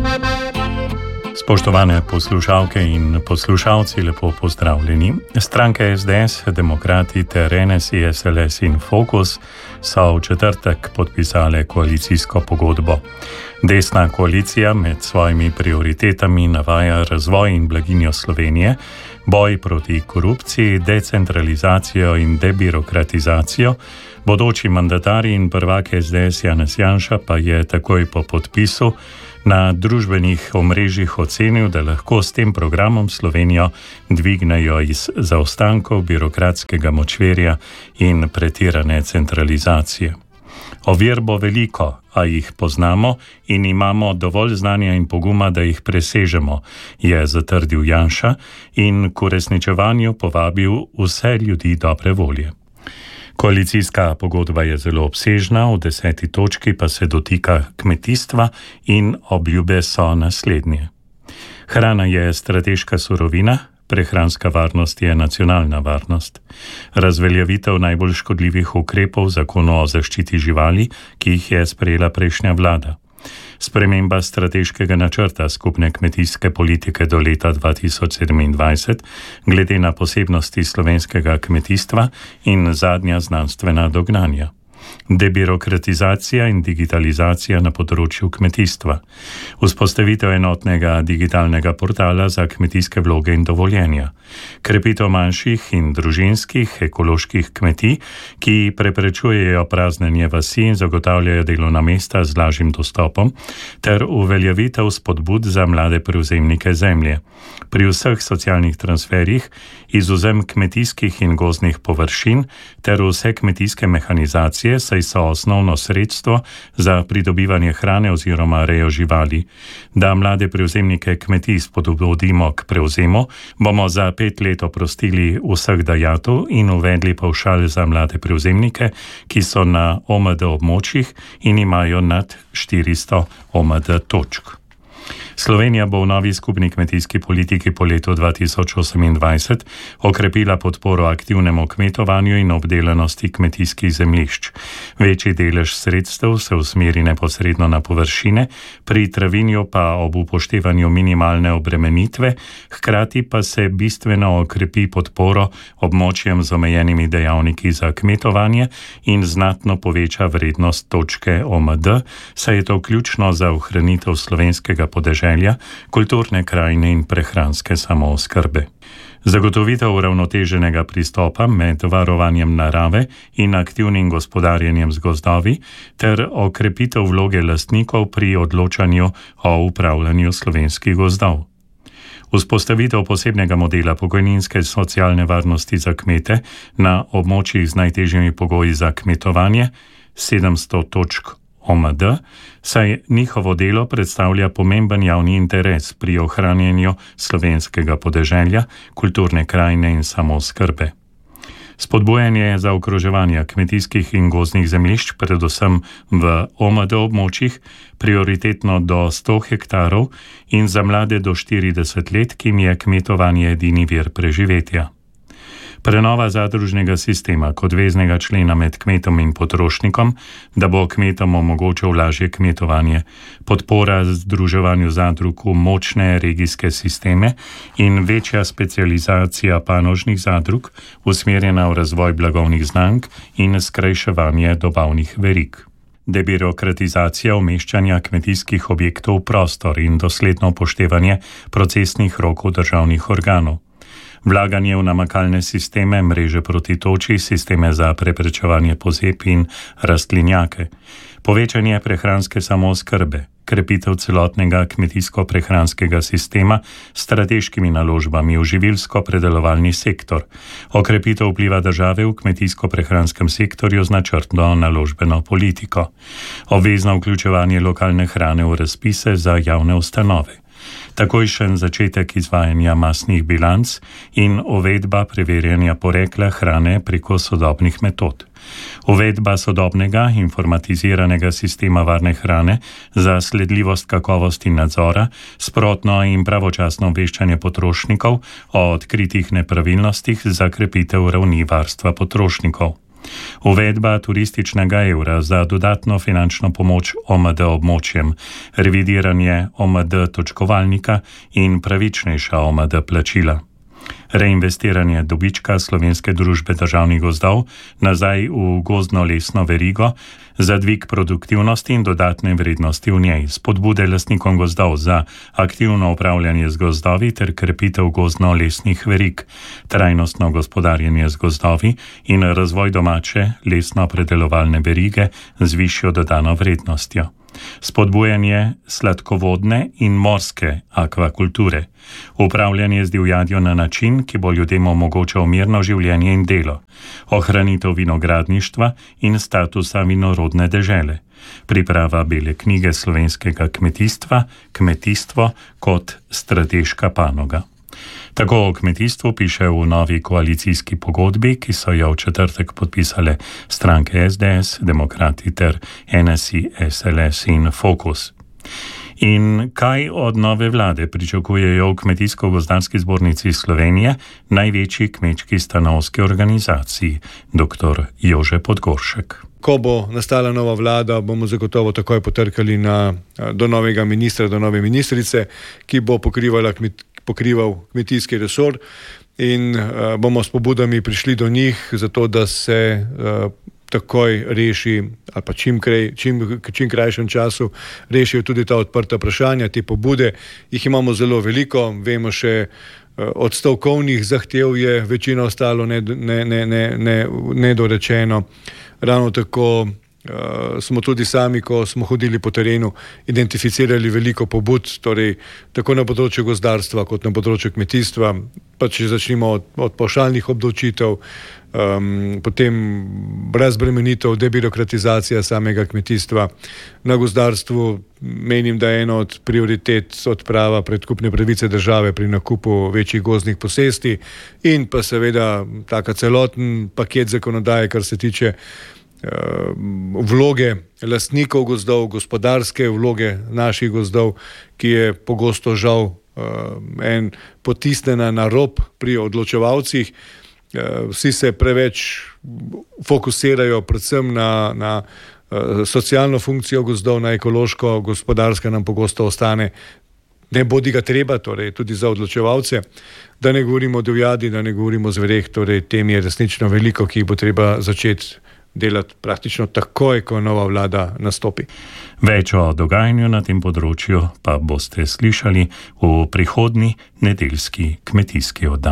Spoštovane poslušalke in poslušalci, lepo pozdravljeni. Stranke SDS, Demokrati ter NSI, SLS in Fokus so v četrtek podpisale koalicijsko pogodbo. Desna koalicija med svojimi prioritetami navaja razvoj in blaginjo Slovenije, boj proti korupciji, decentralizacijo in debirokratizacijo. Bodoči mandatarij in prvak SDS Janez Janša pa je takoj po podpisu na družbenih omrežjih ocenil, da lahko s tem programom Slovenijo dvignejo iz zaostankov birokratskega močvirja in pretirane centralizacije. Ovir bo veliko, a jih poznamo in imamo dovolj znanja in poguma, da jih presežemo, je zatrdil Janša in k uresničevanju povabil vse ljudi dobre volje. Koalicijska pogodba je zelo obsežna, v 10. točki pa se dotika kmetijstva in obljube so naslednje. Hrana je strateška surovina, prehranska varnost je nacionalna varnost. Razveljavitev najbolj škodljivih ukrepov zakona o zaščiti živali, ki jih je sprejela prejšnja vlada. Sprememba strateškega načrta skupne kmetijske politike do leta 2027 glede na posebnosti slovenskega kmetijstva in zadnja znanstvena dognanja. Debirokratizacija in digitalizacija na področju kmetijstva. Vzpostavitev enotnega digitalnega portala za kmetijske vloge in dovoljenja. Krepitev manjših in družinskih ekoloških kmetij, ki preprečujejo praznjenje vasi in zagotavljajo delovna mesta z lažjim dostopom, ter uveljavitev spodbud za mlade prevzemnike zemlje. Pri vseh socialnih transferjih izvzem kmetijskih in gozdnih površin ter vse kmetijske mehanizacije, saj so osnovno sredstvo za pridobivanje hrane oziroma rejo živali. Da mlade prevzemnike kmetij spodbudimo k prevzemu, bomo za 5 let oprostili vseh dajatev in uvedli pavšal za mlade prevzemnike, ki so na OMD območjih in imajo nad 400 OMD točk. Slovenija bo v novi skupni kmetijski politiki po letu 2028 okrepila podporo aktivnemu kmetovanju in obdelanosti kmetijskih zemljišč. Večji delež sredstev se usmeri neposredno na površine, pri travinju pa ob upoštevanju minimalne obremenitve, hkrati pa se bistveno okrepi podporo območjem z omejenimi dejavniki za kmetovanje in znatno poveča vrednost točke OMD, saj je to ključno za ohranitev slovenskega podeželja, kulturne krajine in prehranske samooskrbe. Zagotovitev uravnoteženega pristopa med varovanjem narave in aktivnim gospodarjenjem z gozdovi ter okrepitev vloge lastnikov pri odločanju o upravljanju slovenskih gozdov. Vzpostavitev posebnega modela pokojninske socialne varnosti za kmete na območjih z najtežjimi pogoji za kmetovanje, 700 točk OMD, saj njihovo delo predstavlja pomemben javni interes pri ohranjanju slovenskega podeželja, kulturne krajine in samooskrbe. Spodbujanje zaokroževanja kmetijskih in gozdnih zemljišč, predvsem v OMD območjih, prioritetno do 100 hektarov in za mlade do 40 let, ki jim je kmetovanje edini vir preživetja. Prenova zadružnega sistema kot veznega člena med kmetom in potrošnikom, da bo kmetom omogočil lažje kmetovanje, podpora združevanju zadrug v močne regijske sisteme in večja specializacija panožnih zadrug, usmerjena v razvoj blagovnih znamk in skrajševanje dobavnih verig. Debirokratizacija umeščanja kmetijskih objektov v prostor in dosledno upoštevanje procesnih rokov državnih organov. Vlaganje v namakalne sisteme, mreže proti toči, sisteme za preprečevanje pozeb in rastlinjake. Povečanje prehranske samooskrbe, krepitev celotnega kmetijsko-prehranskega sistema s strateškimi naložbami v živilsko-predelovalni sektor, okrepitev vpliva države v kmetijsko-prehranskem sektorju z načrtno naložbeno politiko, obvezno vključevanje lokalne hrane v razpise za javne ustanove, takojšen začetek izvajanja masnih bilanc in uvedba preverjanja porekla hrane preko sodobnih metod. Uvedba sodobnega informatiziranega sistema varne hrane za sledljivost kakovosti nadzora, sprotno in pravočasno obveščanje potrošnikov o odkritih nepravilnostih za krepitev ravni varstva potrošnikov. Uvedba turističnega evra za dodatno finančno pomoč OMD območjem, revidiranje OMD točkovalnika in pravičnejša OMD plačila. Reinvestiranje dobička Slovenske družbe državnih gozdov nazaj v gozdno-lesno verigo za dvig produktivnosti in dodatne vrednosti v njej, spodbude lastnikom gozdov za aktivno upravljanje z gozdovi ter krepitev gozdno-lesnih verig, trajnostno gospodarjenje z gozdovi in razvoj domače lesno-predelovalne verige z višjo dodano vrednostjo. Spodbujanje sladkovodne in morske akvakulture, upravljanje z divjadjo na način, ki bo ljudem omogočal mirno življenje in delo, ohranitev vinogradništva in statusa vinorodne dežele, priprava bele knjige slovenskega kmetijstva, kmetijstvo kot strateška panoga. Tako o kmetijstvu piše v novi koalicijski pogodbi, ki so jo v četrtek podpisale stranke SDS, Demokrati ter NSI, SLS in Fokus. In kaj od nove vlade pričakujejo v Kmetijsko-gozdarski zbornici Slovenije, največji kmečki stanovski organizaciji, dr. Jože Podgoršek. Ko bo nastala nova vlada, bomo zagotovo takoj potrkali do novega ministra, do nove ministrice, ki bo pokrival kmetijski resor in bomo s pobudami prišli do njih, zato da se takoj reši ali pa čim krajšem času rešijo tudi ta odprta vprašanja, te pobude. Jih imamo zelo veliko, vemo še od stavkovnih zahtev je večina ostalo nedorečeno. Ravno tako smo tudi sami, ko smo hodili po terenu, identificirali veliko pobud, torej tako na področju gozdarstva kot na področju kmetijstva, pa če začnemo od pavšalnih obdavčitev, potem razbremenitev, debirokratizacija samega kmetijstva. Na gozdarstvu menim, da je ena od prioritet odprava predkupne pravice države pri nakupu večjih gozdnih posesti in pa seveda taka celoten paket zakonodaje, kar se tiče vloge lastnikov gozdov, gospodarske vloge naših gozdov, ki je pogosto žal potisnjena na rob pri odločevalcih. Vsi se preveč fokusirajo predvsem na socialno funkcijo gozdov, na ekološko, gospodarska nam pogosto ostane ne bodi ga treba, torej tudi za odločevalce. Da ne govorimo o divjadi, da ne govorimo o zvereh, torej tem je resnično veliko, ki jih bo treba začeti delati praktično takoj, ko nova vlada nastopi. Več o dogajanju na tem področju pa boste slišali v prihodnji nedeljski kmetijski oddaji.